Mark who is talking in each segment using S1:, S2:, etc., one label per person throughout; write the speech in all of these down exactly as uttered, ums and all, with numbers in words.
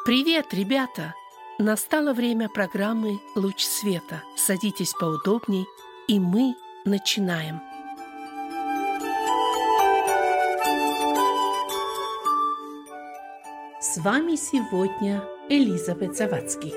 S1: Привет, ребята! Настало время программы «Луч света». Садитесь поудобней, и мы начинаем. С вами сегодня Элизабет Завадский.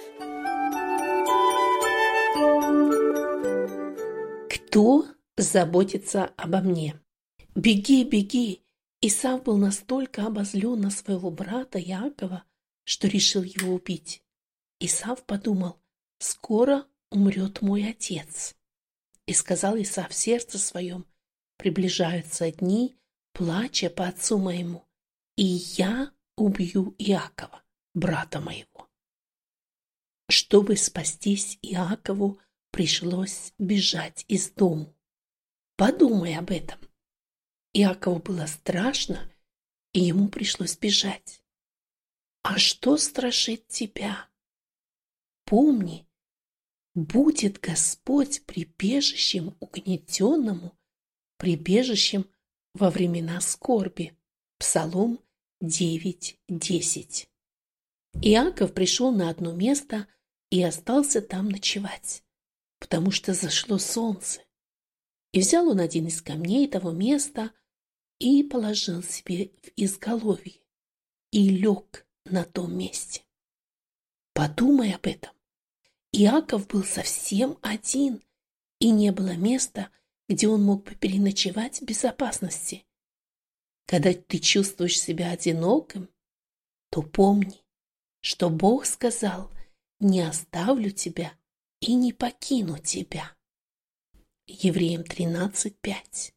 S1: Кто заботится обо мне? Беги, беги! Исав был настолько обозлен на своего брата Иакова, что решил его убить. Исав подумал: скоро умрет мой отец. И сказал Исав в сердце своем: приближаются дни, плача по отцу моему, и я убью Иакова, брата моего. Чтобы спастись Иакову, пришлось бежать из дому. Подумай об этом. Иакову было страшно, и ему пришлось бежать. А что страшит тебя? Помни, будет Господь прибежищем угнетенному, прибежищем во времена скорби. Псалом девять десять. Иаков пришел на одно место и остался там ночевать, потому что зашло солнце. И взял он один из камней того места и положил себе в изголовье, и лег на том месте. Подумай об этом. Иаков был совсем один, и не было места, где он мог бы переночевать в безопасности. Когда ты чувствуешь себя одиноким, то помни, что Бог сказал: не оставлю тебя и не покину тебя. Евреям тринадцать пять.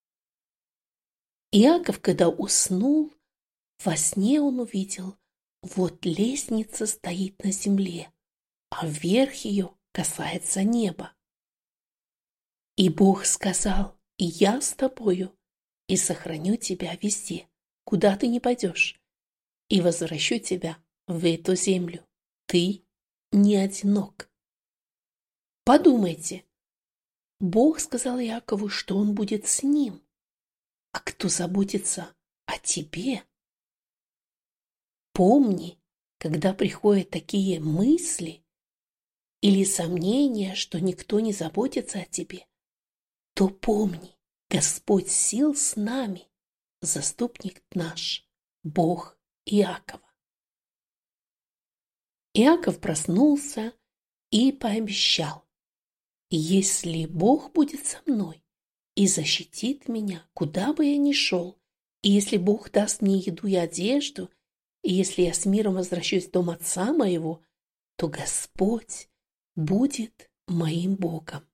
S1: Иаков, когда уснул, во сне он увидел: вот лестница стоит на земле, а верх ее касается неба. И Бог сказал: я с тобою и сохраню тебя везде, куда ты не пойдешь, и возвращу тебя в эту землю. Ты не одинок. Подумайте, Бог сказал Иакову, что он будет с ним. А кто заботится о тебе? Помни, когда приходят такие мысли или сомнения, что никто не заботится о тебе, то помни, Господь сил с нами, заступник наш, Бог Иакова. Иаков проснулся и пообещал: если Бог будет со мной и защитит меня, куда бы я ни шел, и если Бог даст мне еду и одежду, и если я с миром возвращусь в дом отца моего, то Господь будет моим Богом.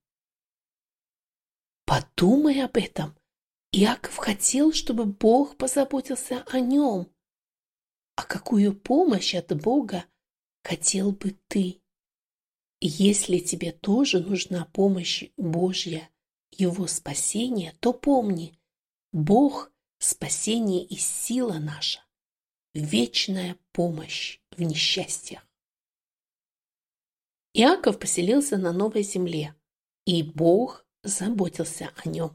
S1: Подумай об этом. Иаков хотел, чтобы Бог позаботился о нем. А какую помощь от Бога хотел бы ты? Если тебе тоже нужна помощь Божья, Его спасение, то помни, Бог – спасение и сила наша, вечная помощь в несчастьях. Иаков поселился на новой земле, и Бог заботился о нем.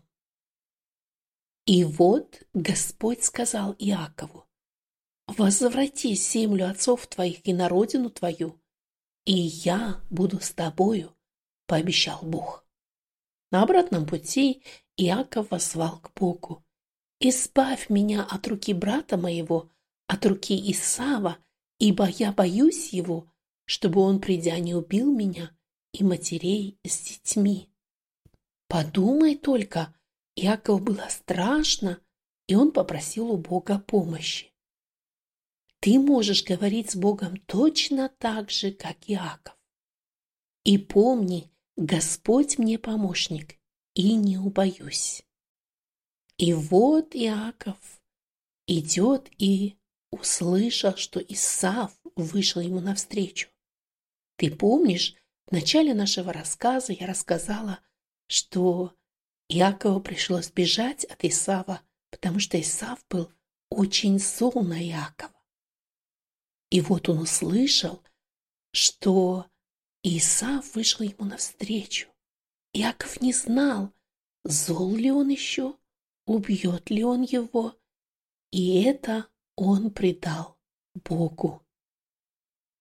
S1: И вот Господь сказал Иакову: возврати землю отцов твоих и на родину твою, и я буду с тобою, пообещал Бог. На обратном пути Иаков воззвал к Богу: избавь меня от руки брата моего, от руки Исава, ибо я боюсь его, чтобы он, придя, не убил меня и матерей с детьми. Подумай только, Иакову было страшно, и он попросил у Бога помощи. Ты можешь говорить с Богом точно так же, как Иаков. И помни, Господь мне помощник, и не убоюсь. И вот Иаков идет и услышал, что Исав вышел ему навстречу. Ты помнишь, в начале нашего рассказа я рассказала, что Иакову пришлось бежать от Исава, потому что Исав был очень зол на Иакова. И вот он услышал, что Исав вышел ему навстречу. Иаков не знал, зол ли он еще, убьет ли он его, и это он предал Богу.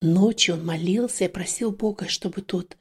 S1: Ночью он молился и просил Бога, чтобы тот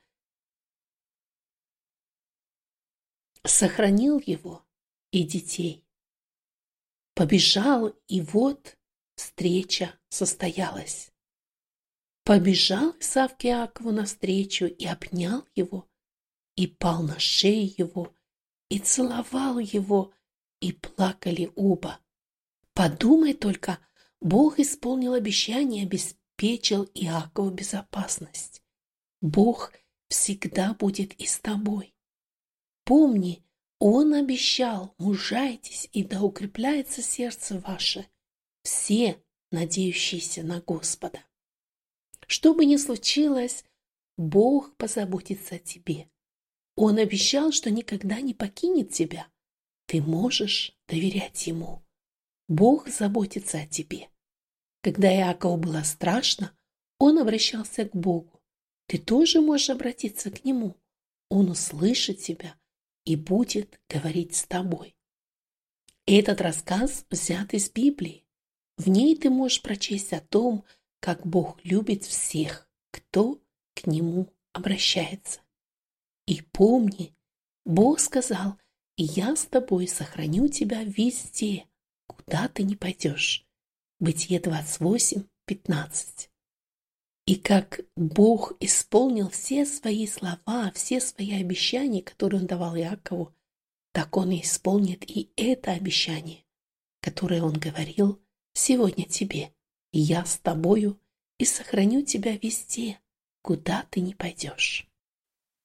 S1: сохранил его и детей. Побежал, и вот встреча состоялась. Побежал Исав к Иакову навстречу и обнял его, и пал на шею его, и целовал его, и плакали оба. Подумай только, Бог исполнил обещание, обеспечил Иакову безопасность. Бог всегда будет и с тобой. Помни, Он обещал: мужайтесь, и да укрепляется сердце ваше, все, надеющиеся на Господа. Что бы ни случилось, Бог позаботится о тебе. Он обещал, что никогда не покинет тебя. Ты можешь доверять Ему. Бог заботится о тебе. Когда Иакову было страшно, он обращался к Богу. Ты тоже можешь обратиться к Нему. Он услышит тебя и будет говорить с тобой. Этот рассказ взят из Библии. В ней ты можешь прочесть о том, как Бог любит всех, кто к Нему обращается. И помни, Бог сказал: «И я с тобой сохраню тебя везде, куда ты не пойдешь». Бытие двадцать восемь, пятнадцать. И как Бог исполнил все свои слова, все свои обещания, которые Он давал Иакову, так Он и исполнит и это обещание, которое Он говорил сегодня тебе. «Я с тобою и сохраню тебя везде, куда ты не пойдешь».